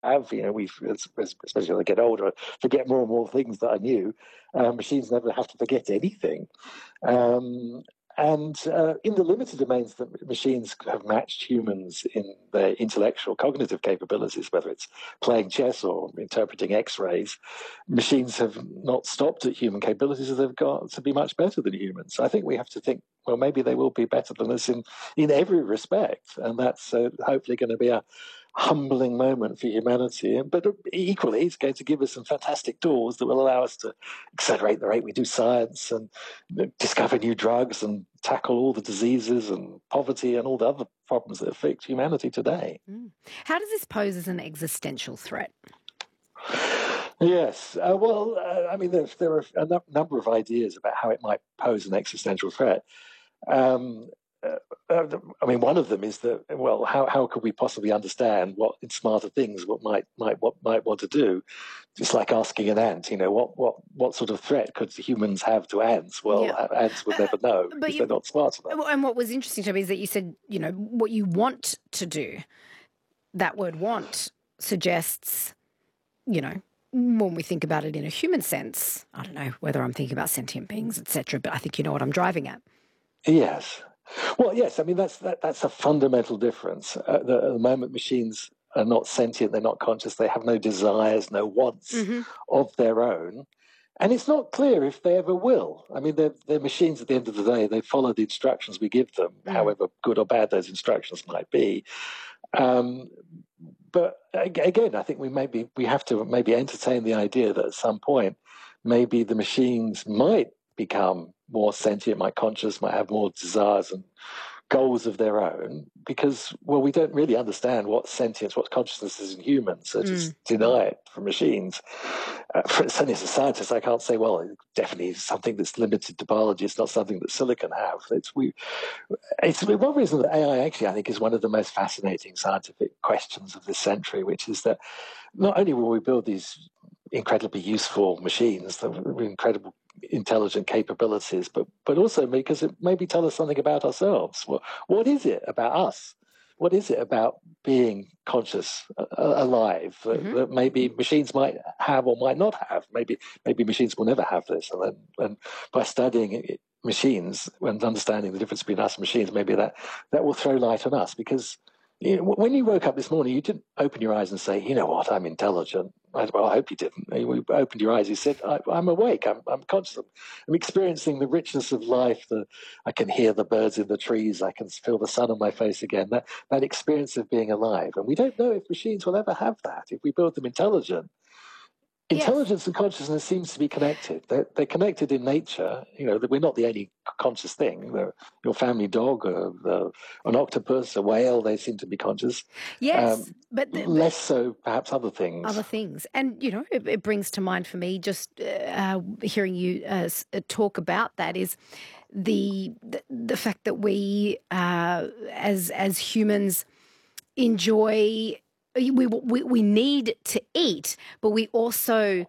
especially as I get older, I forget more and more things that I knew. Machines never have to forget anything. Um, and in the limited domains that machines have matched humans in their intellectual cognitive capabilities, whether it's playing chess or interpreting X-rays, machines have not stopped at human capabilities. They've got to be much better than humans. So I think we have to think, well, maybe they will be better than us in every respect. And that's hopefully going to be a humbling moment for humanity. But equally, it's going to give us some fantastic tools that will allow us to accelerate the rate we do science and discover new drugs and tackle all the diseases and poverty and all the other problems that afflict humanity today. How does this pose as an existential threat? Yes. I mean, there are a number of ideas about how it might pose an existential threat. I mean, one of them is that, well, how could we possibly understand what in smarter things what might want to do? It's like asking an ant, what sort of threat could humans have to ants? Well, ants would never know because they're not smart enough. And what was interesting to me is that you said, what you want to do. That word "want" suggests, when we think about it in a human sense, I don't know whether I'm thinking about sentient beings, etc., but I think you know what I'm driving at. Yes. Well, yes. I mean, that's a fundamental difference. At the moment, machines are not sentient; they're not conscious. They have no desires, no wants of their own, and it's not clear if they ever will. I mean, they're machines. At the end of the day, they follow the instructions we give them, however good or bad those instructions might be. But again, I think we have to maybe entertain the idea that at some point, maybe the machines might become more sentient, might conscious, might have more desires and goals of their own, because, well, we don't really understand what sentience, what consciousness is in humans, so just deny it for machines. Certainly as a scientist, I can't say, well, it definitely is something that's limited to biology. It's not something that silicon have. It's one reason that AI actually, I think, is one of the most fascinating scientific questions of this century, which is that not only will we build these incredibly useful machines with incredible intelligent capabilities, but also because it maybe tell us something about ourselves. What is it about us? What is it about being conscious, alive, that maybe machines might have or might not have? Maybe machines will never have this. And by studying machines and understanding the difference between us and machines, maybe that will throw light on us. Because when you woke up this morning, you didn't open your eyes and say, you know what, I'm intelligent. Well, I hope you didn't. You opened your eyes, you said, I'm awake, I'm conscious, I'm experiencing the richness of life. I can hear the birds in the trees, I can feel the sun on my face again, that experience of being alive. And we don't know if machines will ever have that, if we build them intelligent. Intelligence and consciousness seems to be connected. They're connected in nature. We're not the only conscious thing. Your family dog, an octopus, a whale, they seem to be conscious. Yes, but less so perhaps other things. And, it brings to mind for me just hearing you talk about that is the fact that we, as humans, enjoy... We need to eat, but we also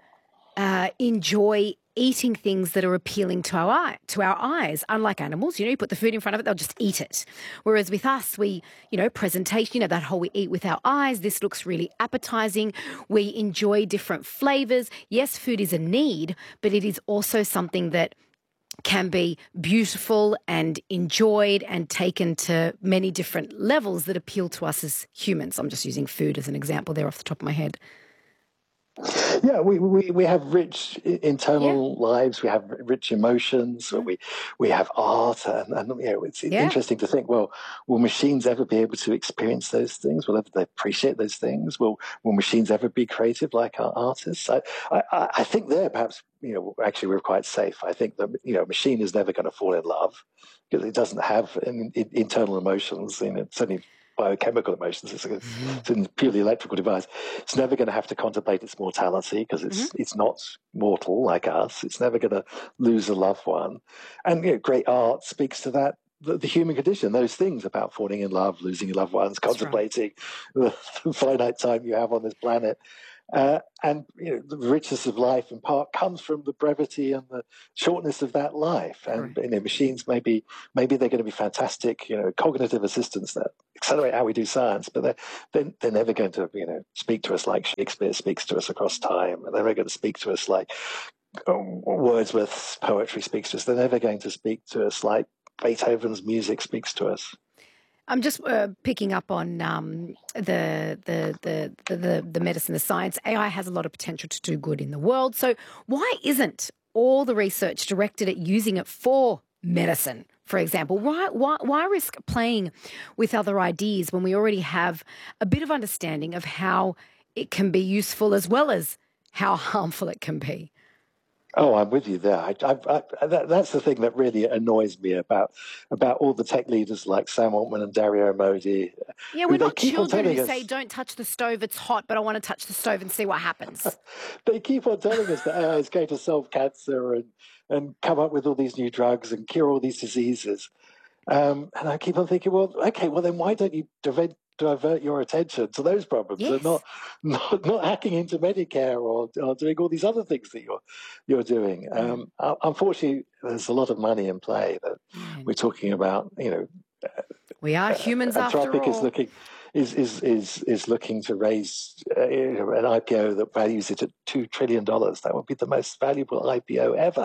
enjoy eating things that are appealing to our eyes. Unlike animals, you put the food in front of it, they'll just eat it. Whereas with us, we, presentation, that whole we eat with our eyes. This looks really appetizing. We enjoy different flavors. Yes, food is a need, but it is also something that can be beautiful and enjoyed and taken to many different levels that appeal to us as humans. I'm just using food as an example there off the top of my head. Yeah, we have rich internal lives. We have rich emotions. We have art, and it's interesting to think. Well, will machines ever be able to experience those things? Will they appreciate those things? Will machines ever be creative like our artists? I think there perhaps actually we're quite safe. I think that a machine is never going to fall in love because it doesn't have internal emotions. Certainly biochemical emotions. It's a purely electrical device. It's never going to have to contemplate its mortality because it's not mortal like us. It's never going to lose a loved one. And great art speaks to that the human condition, those things about falling in love, losing your loved ones, That's right. contemplating the finite time you have on this planet. And the richness of life in part comes from the brevity and the shortness of that life. And Correct. machines maybe they're going to be fantastic, cognitive assistants that accelerate how we do science, but they're never going to speak to us like Shakespeare speaks to us across time, and they're never going to speak to us like Wordsworth's poetry speaks to us. They're never going to speak to us like Beethoven's music speaks to us. I'm just picking up on the medicine, the science. AI has a lot of potential to do good in the world. So why isn't all the research directed at using it for medicine, for example? Why risk playing with other ideas when we already have a bit of understanding of how it can be useful as well as how harmful it can be? Oh, I'm with you there. That's the thing that really annoys me about all the tech leaders like Sam Altman and Dario Modi. Yeah, Who we're they not keep on children telling who us, say, don't touch the stove, it's hot, but I want to touch the stove and see what happens. they keep on telling us that AI is going to solve cancer and come up with all these new drugs and cure all these diseases. And I keep on thinking, well, okay, well then why don't you divert your attention to those problems and Yes. not hacking into Medicare or doing all these other things that you're doing. Unfortunately, there's a lot of money in play that Yeah. we're talking about. We are humans after Anthropic all. is looking to raise an IPO that values it at $2 trillion. That would be the most valuable IPO ever.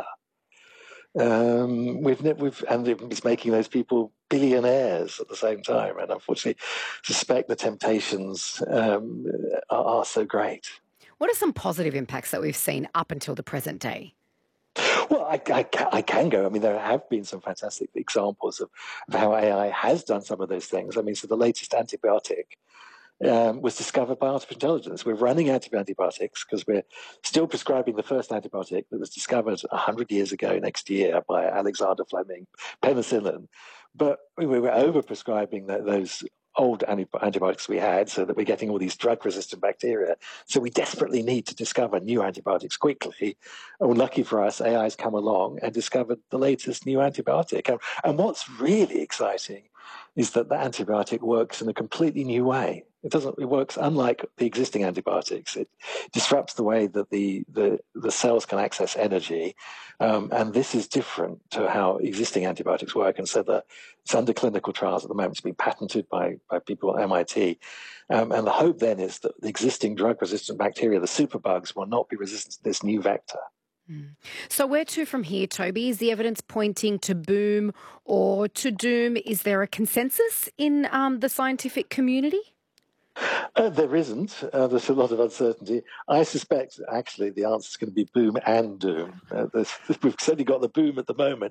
And it's making those people billionaires at the same time. And unfortunately, suspect the temptations are so great. What are some positive impacts that we've seen up until the present day? Well, I can go. I mean, there have been some fantastic examples of how AI has done some of those things. I mean, so the latest antibiotic was discovered by artificial intelligence. We're running antibiotics because we're still prescribing the first antibiotic that was discovered 100 years ago next year by Alexander Fleming, penicillin. But we were over-prescribing those old antibiotics we had so that we're getting all these drug-resistant bacteria. So we desperately need to discover new antibiotics quickly. And lucky for us, AI has come along and discovered the latest new antibiotic. And what's really exciting is that the antibiotic works in a completely new way. It works unlike the existing antibiotics. It disrupts the way that the cells can access energy. And this is different to how existing antibiotics work. And so it's under clinical trials at the moment. It's been patented by people at MIT. And the hope then is that the existing drug-resistant bacteria, the superbugs, will not be resistant to this new vector. So where to from here, Toby? Is the evidence pointing to boom or to doom? Is there a consensus in the scientific community? There isn't. There's a lot of uncertainty. I suspect, actually, the answer is going to be boom and doom. We've certainly got the boom at the moment.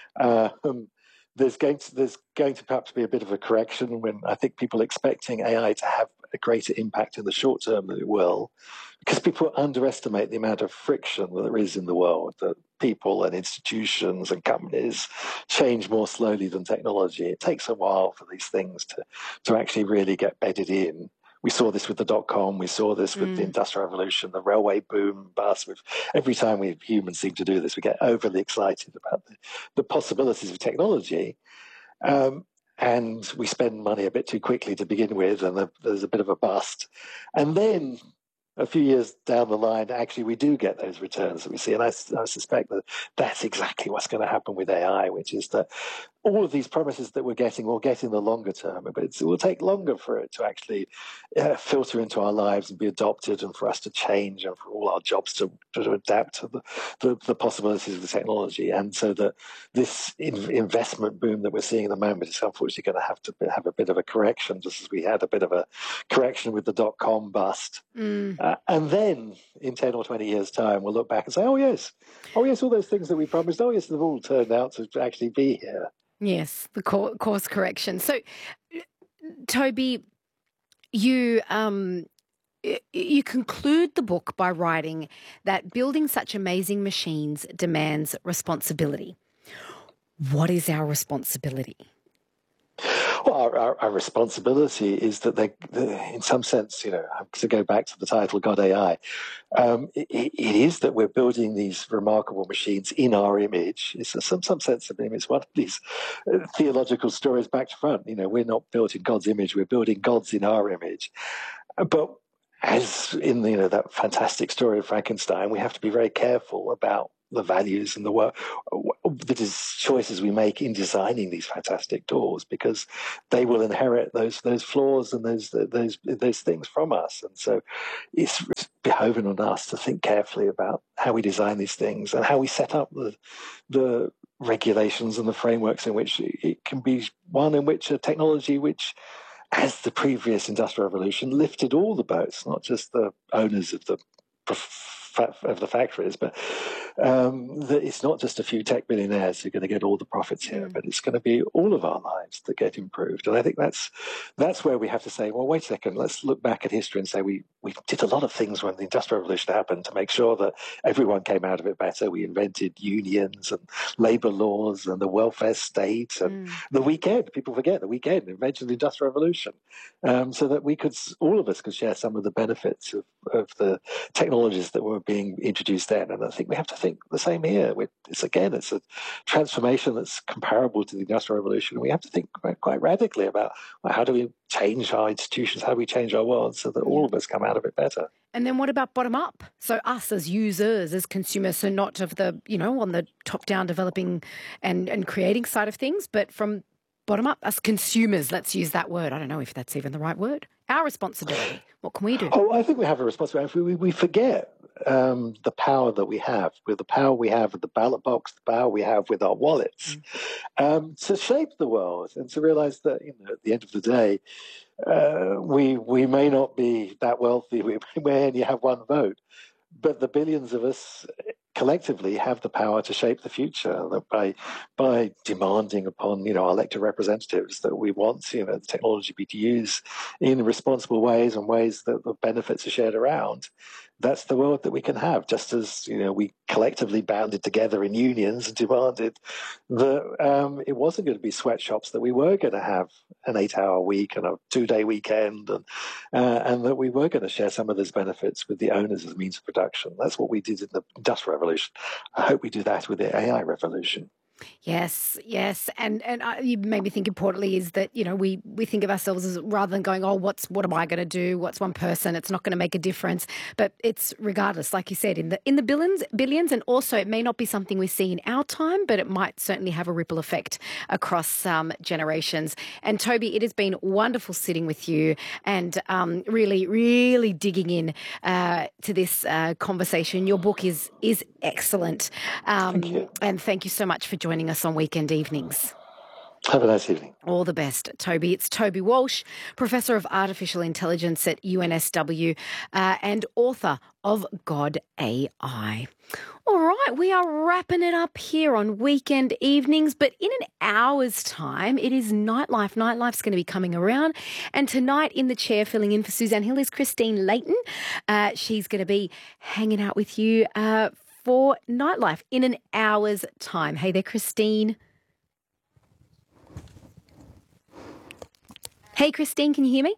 There's going to perhaps be a bit of a correction when I think people are expecting AI to have a greater impact in the short term than it will, because people underestimate the amount of friction that there is in the world, that people and institutions and companies change more slowly than technology. It takes a while for these things to actually really get bedded in. We saw this with the dot-com. We saw this with the Industrial Revolution, the railway boom, bust. Every time we humans seem to do this, we get overly excited about the possibilities of technology. And we spend money a bit too quickly to begin with, and there's a bit of a bust. And then a few years down the line, actually, we do get those returns that we see. And I suspect that that's exactly what's going to happen with AI, which is that all of these promises that we'll get in the longer term, but it will take longer for it to actually filter into our lives and be adopted, and for us to change, and for all our jobs to adapt to the possibilities of the technology. And so that this investment boom that we're seeing at the moment is unfortunately going to have a bit of a correction, just as we had a bit of a correction with the dot-com bust. And then in 10 or 20 years' time, we'll look back and say, oh, yes, all those things that we promised, oh, yes, they've all turned out to actually be here. Yes, the course correction. So, Toby, you conclude the book by writing that building such amazing machines demands responsibility. What is our responsibility? Well, our responsibility is that in some sense, to go back to the title, God AI, it is that we're building these remarkable machines in our image. It's some sense of it's one of these theological stories back to front. We're not built in God's image; we're building gods in our image. But as in that fantastic story of Frankenstein, we have to be very careful about the values and the choices we make in designing these fantastic tools, because they will inherit those flaws and those things from us. And so it's behoven on us to think carefully about how we design these things and how we set up the regulations and the frameworks in which it can be one in which a technology which, as the previous industrial revolution, lifted all the boats, not just the owners of the factories, but that it's not just a few tech billionaires who are going to get all the profits here, but it's going to be all of our lives that get improved. And I think that's where we have to say, well, wait a second, let's look back at history and say we did a lot of things when the Industrial Revolution happened to make sure that everyone came out of it better. We invented unions and labor laws and the welfare state and the weekend. People forget the weekend, invention of the Industrial Revolution, so that all of us could share some of the benefits of the technologies that were being introduced then. And I think we have to think the same here. It's a transformation that's comparable to the Industrial Revolution. We have to think quite radically about how do we change our institutions, how do we change our world so that all of us come out of it better. And then what about bottom up? So us as users, as consumers, so not of the, on the top down developing and creating side of things, but from bottom up, us consumers, let's use that word. I don't know if that's even the right word. Our responsibility. What can we do? Oh, I think we have a responsibility. We forget the power that we have, with the power we have with the ballot box, the power we have with our wallets, to shape the world and to realize that, at the end of the day, we may not be that wealthy. We may only have one vote, but the billions of us collectively have the power to shape the future by demanding upon our elected representatives that we want the technology be used in responsible ways and ways that the benefits are shared around. That's the world that we can have, just as we collectively banded together in unions and demanded that it wasn't going to be sweatshops, that we were going to have an 8-hour week and a 2-day weekend, and that we were going to share some of those benefits with the owners as a means of production. That's what we did in the Industrial Revolution. I hope we do that with the AI revolution. Yes. And you made me think importantly is that, we think of ourselves as, rather than going, what am I going to do? What's one person? It's not going to make a difference. But it's regardless, like you said, in the billions, and also it may not be something we see in our time, but it might certainly have a ripple effect across generations. And Toby, it has been wonderful sitting with you and really, really digging in to this conversation. Your book is excellent. Thank you. And thank you so much for joining us on Weekend Evenings. Have a nice evening. All the best, Toby. It's Toby Walsh, Professor of Artificial Intelligence at UNSW and author of God AI. All right, we are wrapping it up here on Weekend Evenings, but in an hour's time, it is Nightlife. Nightlife's going to be coming around, and tonight in the chair filling in for Suzanne Hill is Christine Layton. She's going to be hanging out with you for Nightlife in an hour's time. Hey there, Christine. Hey, Christine, can you hear me?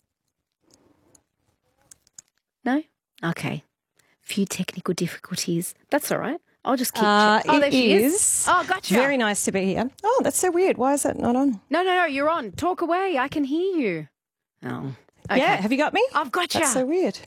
No? Okay. Few technical difficulties. That's all right. I'll just keep checking. Oh, there she is. Oh, gotcha. Very nice to be here. Oh, that's so weird. Why is that not on? No, you're on. Talk away. I can hear you. Oh, okay. Yeah, have you got me? I've got you. That's so weird.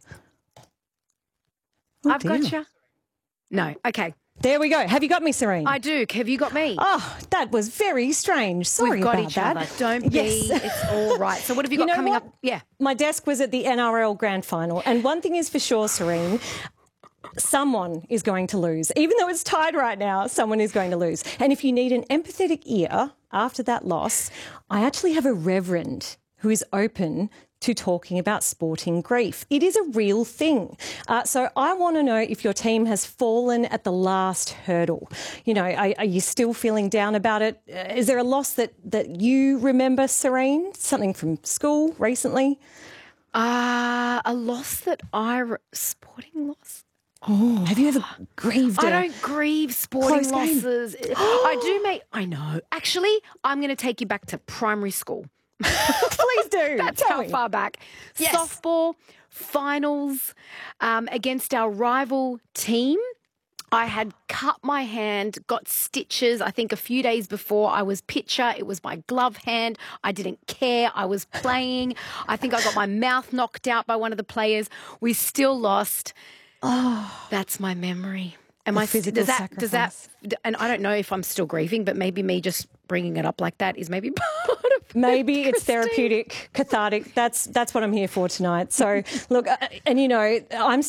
I've got you. No, okay. There we go. Have you got me, Serene? I do. Have you got me? Oh, that was very strange. Sorry about that. We've got each other. Don't be. Yes. It's all right. So what have you got coming up? Yeah. My desk was at the NRL Grand Final, and one thing is for sure, Serene, someone is going to lose. Even though it's tied right now, someone is going to lose. And if you need an empathetic ear after that loss, I actually have a reverend who is open to talking about sporting grief. It is a real thing. So I want to know if your team has fallen at the last hurdle. Are you still feeling down about it? Is there a loss that you remember, Serene? Something from school recently? A loss that sporting loss? Oh, have you ever grieved? I don't grieve sporting losses. I do, mate. I know. Actually, I'm going to take you back to primary school. Please do. That's Tell how me. far back. Yes. Softball finals against our rival team. I had cut my hand, got stitches. I think a few days before I was pitcher. It was my glove hand. I didn't care. I was playing. I think I got my mouth knocked out by one of the players. We still lost. Oh, that's my memory. Physical sacrifice. And I don't know if I'm still grieving, but maybe me just bringing it up like that is maybe part of Maybe it's Christine. therapeutic, cathartic. That's what I'm here for tonight. So, look, and you know, I'm